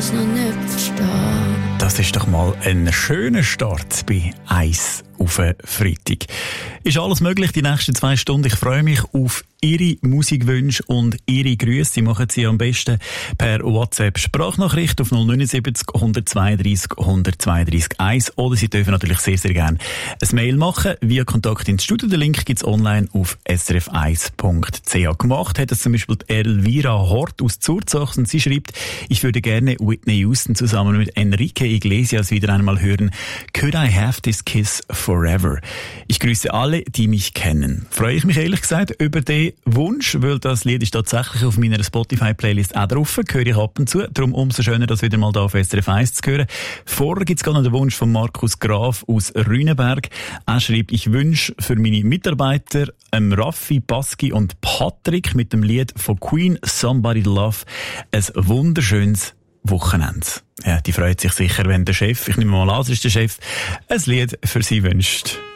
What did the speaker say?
es noch nicht verstehe. Das ist doch mal ein schöner Start bei «Eis» auf Freitag. Ist alles möglich die nächsten 2 Stunden. Ich freue mich auf Ihre Musikwünsche und Ihre Grüße. Sie machen sie am besten per WhatsApp-Sprachnachricht auf 079 132 132 1. Oder Sie dürfen natürlich sehr, sehr gerne ein Mail machen via Kontakt ins Studio. Den Link gibt es online auf srf1.ch. Gemacht hat es zum Beispiel die Elvira Hort aus Zurzach. Und sie schreibt, ich würde gerne Whitney Houston zusammen mit Enrique Iglesias wieder einmal hören. Could I have this kiss forever? Ich grüße alle, die mich kennen. Freue ich mich ehrlich gesagt über den Wunsch, weil das Lied ist tatsächlich auf meiner Spotify-Playlist auch drauf, höre ich ab und zu. Darum umso schöner, das wieder mal da auf SRF 1 zu hören. Vorher gibt es gerade noch den Wunsch von Markus Graf aus Rüneberg. Er schreibt, ich wünsche für meine Mitarbeiter Raffi, Baski und Patrick mit dem Lied von Queen Somebody to Love ein wunderschönes Wochenende. Ja, die freut sich sicher, wenn der Chef, ich nehme mal an, es ist der Chef, ein Lied für sie wünscht.